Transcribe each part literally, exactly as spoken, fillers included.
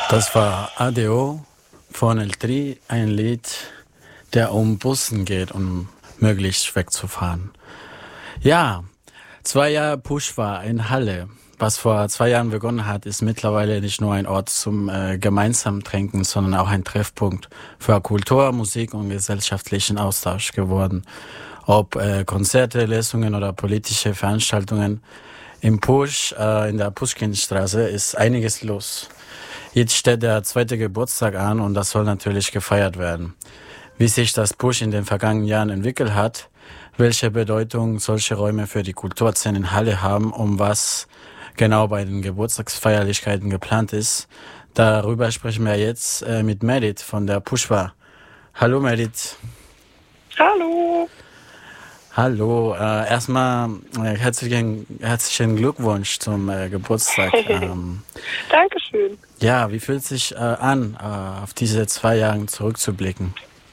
Das war A D O von El Tri, ein Lied, der um Bussen geht, um möglichst wegzufahren. Ja, zwei Jahre Push war in Halle. Was vor zwei Jahren begonnen hat, ist mittlerweile nicht nur ein Ort zum äh, gemeinsamen Trinken, sondern auch ein Treffpunkt für Kultur, Musik und gesellschaftlichen Austausch geworden. Ob äh, Konzerte, Lesungen oder politische Veranstaltungen, im Push, äh, in der Pushkinstraße, ist einiges los. Jetzt steht der zweite Geburtstag an und das soll natürlich gefeiert werden. Wie sich das Push in den vergangenen Jahren entwickelt hat, welche Bedeutung solche Räume für die Kulturszene in Halle haben und was genau bei den Geburtstagsfeierlichkeiten geplant ist, darüber sprechen wir jetzt äh, mit Merit von der Pushwa. Hallo Merit. Hallo. Hallo, äh, erstmal äh, herzlichen, herzlichen Glückwunsch zum äh, Geburtstag. Ähm, Dankeschön. Ja, wie fühlt es sich äh, an, äh, auf diese zwei Jahre zurückzublicken?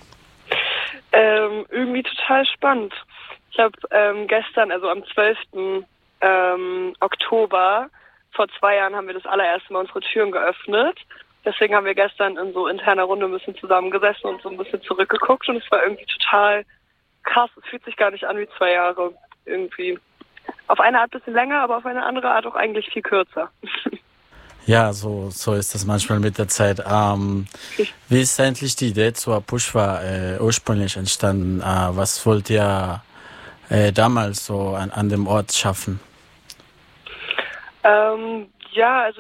Ähm, irgendwie total spannend. Ich habe ähm, gestern, also am zwölften Ähm, Oktober, vor zwei Jahren haben wir das allererste Mal unsere Türen geöffnet. Deswegen haben wir gestern in so interner Runde ein bisschen zusammengesessen und so ein bisschen zurückgeguckt und es war irgendwie total krass. Es fühlt sich gar nicht an wie zwei Jahre irgendwie. Auf eine Art ein bisschen länger, aber auf eine andere Art auch eigentlich viel kürzer. Ja, so so ist das manchmal mit der Zeit. Ähm, wie ist eigentlich die Idee zur Pushwa äh, ursprünglich entstanden? Äh, was wollt ihr äh, damals so an, an dem Ort schaffen? Ähm, ja, also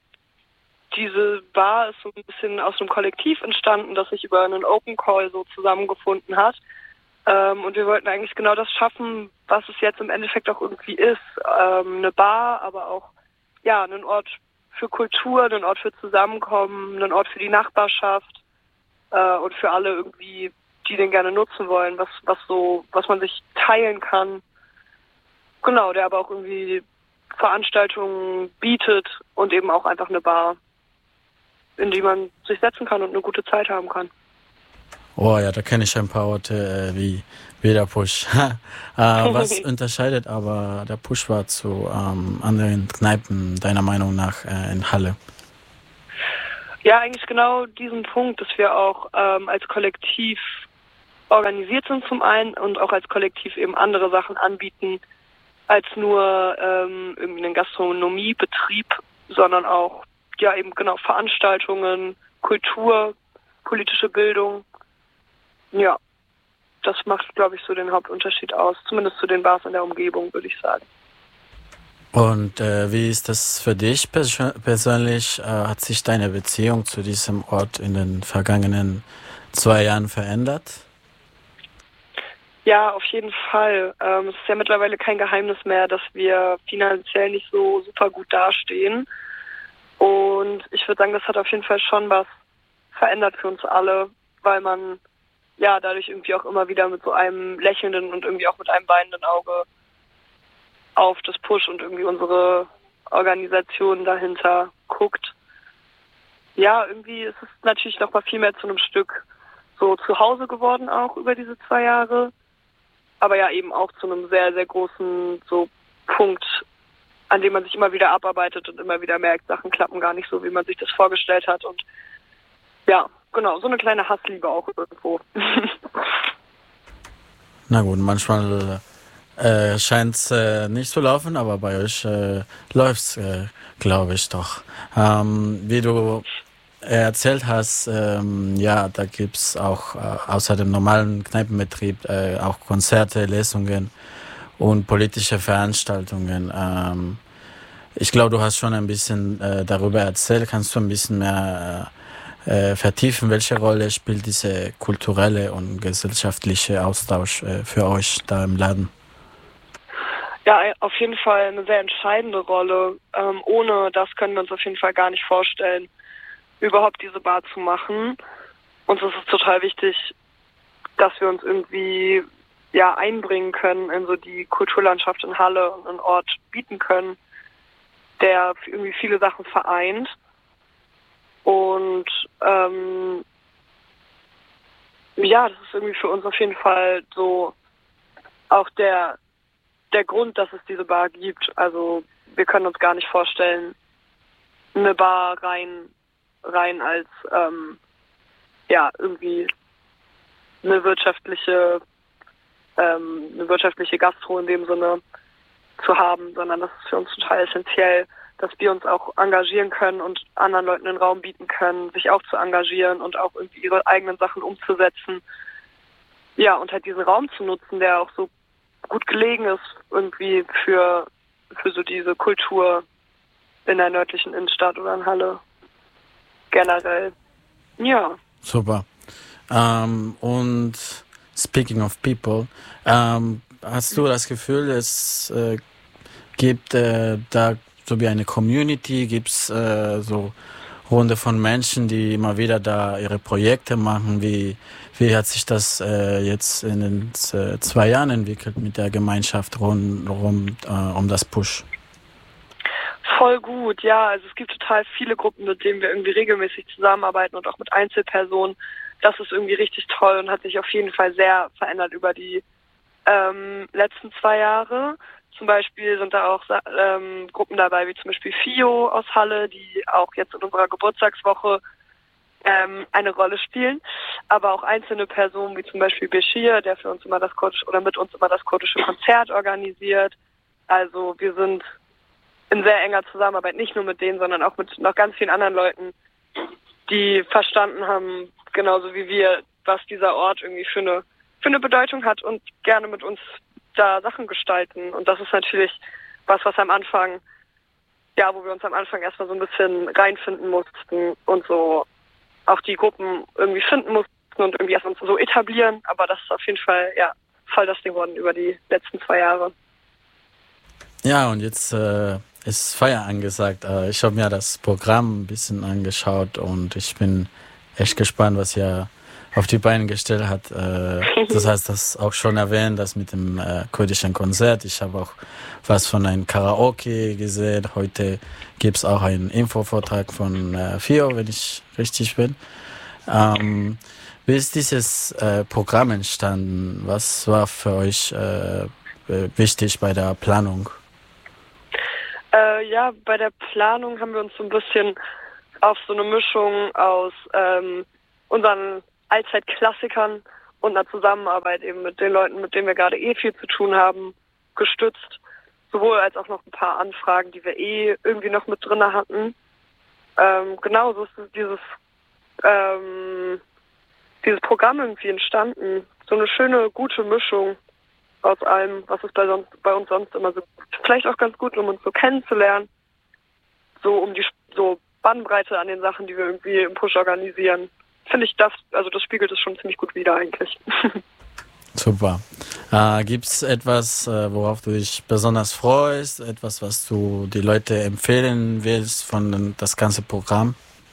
diese Bar ist so ein bisschen aus einem Kollektiv entstanden, das sich über einen Open Call so zusammengefunden hat. Ähm, und wir wollten eigentlich genau das schaffen, was es jetzt im Endeffekt auch irgendwie ist. Ähm, eine Bar, aber auch ja, einen Ort für Kultur, einen Ort für Zusammenkommen, einen Ort für die Nachbarschaft äh, und für alle irgendwie, die den gerne nutzen wollen, was was so, was man sich teilen kann. Genau, der aber auch irgendwie Veranstaltungen bietet und eben auch einfach eine Bar, in die man sich setzen kann und eine gute Zeit haben kann. Oh ja, da kenne ich ein paar Orte äh, wie, wie der Push. äh, was unterscheidet aber der Pushwa zu ähm, anderen Kneipen deiner Meinung nach äh, in Halle? Ja, eigentlich genau diesen Punkt, dass wir auch ähm, als Kollektiv organisiert sind zum einen und auch als Kollektiv eben andere Sachen anbieten als nur ähm, irgendwie einen Gastronomiebetrieb, sondern auch ja eben genau Veranstaltungen, Kultur, politische Bildung. Ja, das macht, glaube ich, so den Hauptunterschied aus, zumindest zu den Bars in der Umgebung, würde ich sagen. Und äh, wie ist das für dich pers- persönlich? Äh, hat sich deine Beziehung zu diesem Ort in den vergangenen zwei Jahren verändert? Ja, auf jeden Fall. Ähm, es ist ja mittlerweile kein Geheimnis mehr, dass wir finanziell nicht so super gut dastehen. Und ich würde sagen, das hat auf jeden Fall schon was verändert für uns alle, weil man ja dadurch irgendwie auch immer wieder mit so einem lächelnden und irgendwie auch mit einem weinenden Auge auf das Push und irgendwie unsere Organisation dahinter guckt. Ja, irgendwie ist es natürlich noch mal viel mehr zu einem Stück so zu Hause geworden auch über diese zwei Jahre. Aber ja eben auch zu einem sehr, sehr großen so Punkt, an dem man sich immer wieder abarbeitet und immer wieder merkt, Sachen klappen gar nicht so, wie man sich das vorgestellt hat. Und ja, genau, so eine kleine Hassliebe auch irgendwo. Na gut, manchmal äh, scheint es äh, nicht zu laufen, aber bei euch äh, läuft es, äh, glaube ich doch. Ähm, wie du erzählt hast, ähm, ja, da gibt's auch äh, außer dem normalen Kneipenbetrieb äh, auch Konzerte, Lesungen und politische Veranstaltungen. Ähm, ich glaube, du hast schon ein bisschen äh, darüber erzählt. Kannst du ein bisschen mehr äh, äh, vertiefen, welche Rolle spielt diese kulturelle und gesellschaftliche Austausch äh, für euch da im Laden? Ja, auf jeden Fall eine sehr entscheidende Rolle. Ähm, ohne das können wir uns auf jeden Fall gar nicht vorstellen, überhaupt diese Bar zu machen. Uns ist es total wichtig, dass wir uns irgendwie ja einbringen können in so die Kulturlandschaft in Halle und einen Ort bieten können, der irgendwie viele Sachen vereint. Und ähm, ja, das ist irgendwie für uns auf jeden Fall so auch der der Grund, dass es diese Bar gibt. Also wir können uns gar nicht vorstellen, eine Bar rein rein als ähm, ja irgendwie eine wirtschaftliche ähm, eine wirtschaftliche Gastro in dem Sinne zu haben, sondern das ist für uns total essentiell, dass wir uns auch engagieren können und anderen Leuten den Raum bieten können, sich auch zu engagieren und auch irgendwie ihre eigenen Sachen umzusetzen. Ja, und halt diesen Raum zu nutzen, der auch so gut gelegen ist irgendwie für, für so diese Kultur in der nördlichen Innenstadt oder in Halle generell. Ja. Super. Ähm, und speaking of people, ähm, hast du das Gefühl, es äh, gibt äh, da so wie eine Community, gibt es äh, so Runde von Menschen, die immer wieder da ihre Projekte machen? Wie, wie hat sich das äh, jetzt in den äh, zwei Jahren entwickelt mit der Gemeinschaft rund, rund äh, um das Push? Voll gut, ja. Also es gibt total viele Gruppen, mit denen wir irgendwie regelmäßig zusammenarbeiten und auch mit Einzelpersonen. Das ist irgendwie richtig toll und hat sich auf jeden Fall sehr verändert über die ähm, letzten zwei Jahre. Zum Beispiel sind da auch ähm, Gruppen dabei, wie zum Beispiel FIO aus Halle, die auch jetzt in unserer Geburtstagswoche ähm, eine Rolle spielen. Aber auch einzelne Personen, wie zum Beispiel Bashir, der für uns immer das kurdische oder mit uns immer das kurdische Konzert organisiert. Also wir sind in sehr enger Zusammenarbeit, nicht nur mit denen, sondern auch mit noch ganz vielen anderen Leuten, die verstanden haben, genauso wie wir, was dieser Ort irgendwie für eine, für eine Bedeutung hat und gerne mit uns da Sachen gestalten. Und das ist natürlich was, was am Anfang, ja, wo wir uns am Anfang erstmal so ein bisschen reinfinden mussten und so auch die Gruppen irgendwie finden mussten und irgendwie erst uns so etablieren. Aber das ist auf jeden Fall, ja, voll das Ding geworden über die letzten zwei Jahre. Ja, und jetzt äh, ist Feier angesagt. Äh, ich habe mir das Programm ein bisschen angeschaut und ich bin echt gespannt, was ihr auf die Beine gestellt hat. Äh, das heißt, das auch schon erwähnt, das mit dem äh, kurdischen Konzert. Ich habe auch was von einem Karaoke gesehen. Heute gibt es auch einen Infovortrag von äh, FIO, wenn ich richtig bin. Ähm, wie ist dieses äh, Programm entstanden? Was war für euch äh, wichtig bei der Planung? Äh, ja, bei der Planung haben wir uns so ein bisschen auf so eine Mischung aus ähm, unseren Allzeitklassikern und einer Zusammenarbeit eben mit den Leuten, mit denen wir gerade eh viel zu tun haben, gestützt. Sowohl als auch noch ein paar Anfragen, die wir eh irgendwie noch mit drin hatten. Ähm, genau, so ist dieses, ähm, dieses Programm irgendwie entstanden. So eine schöne, gute Mischung aus allem, was es bei, sonst, bei uns sonst immer so, vielleicht auch ganz gut, um uns so kennenzulernen. So um die so Bandbreite an den Sachen, die wir irgendwie im Push organisieren. Finde ich das, also das spiegelt es schon ziemlich gut wider eigentlich. Super. Äh, Gibt es etwas, äh, worauf du dich besonders freust? Etwas, was du die Leute empfehlen willst von den, das ganze Programm?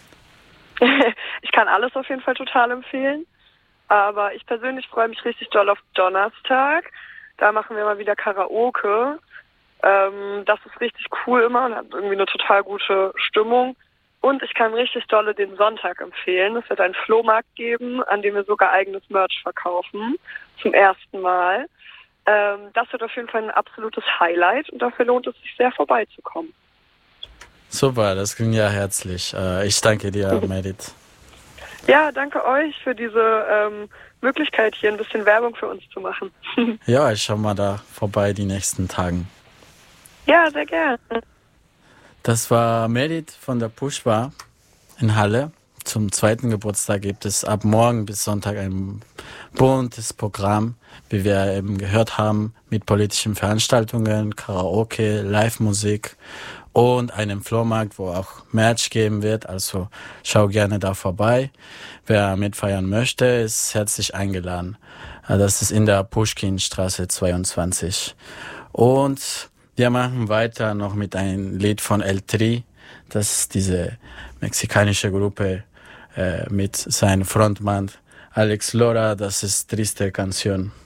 Ich kann alles auf jeden Fall total empfehlen. Aber ich persönlich freue mich richtig doll auf Donnerstag. Da machen wir mal wieder Karaoke. Ähm, das ist richtig cool immer und hat irgendwie eine total gute Stimmung. Und ich kann richtig dolle den Sonntag empfehlen. Es wird einen Flohmarkt geben, an dem wir sogar eigenes Merch verkaufen. Zum ersten Mal. Ähm, das wird auf jeden Fall ein absolutes Highlight und dafür lohnt es sich sehr vorbeizukommen. Super, das klingt ja herzlich. Äh, ich danke dir, Medit. Ja, danke euch für diese ähm, Möglichkeit, hier ein bisschen Werbung für uns zu machen. Ja, ich schau mal da vorbei die nächsten Tagen. Ja, sehr gerne. Das war Medit von der Pushwa in Halle. Zum zweiten Geburtstag gibt es ab morgen bis Sonntag ein buntes Programm, wie wir eben gehört haben, mit politischen Veranstaltungen, Karaoke, Live-Musik und einem Flohmarkt, wo auch Merch geben wird. Also schau gerne da vorbei. Wer mitfeiern möchte, ist herzlich eingeladen. Das ist in der Pushkinstraße zweiundzwanzig. Und wir machen weiter noch mit einem Lied von El Tri. Das ist diese mexikanische Gruppe äh, mit seinem Frontmann Alex Lora. Das ist Triste Canción.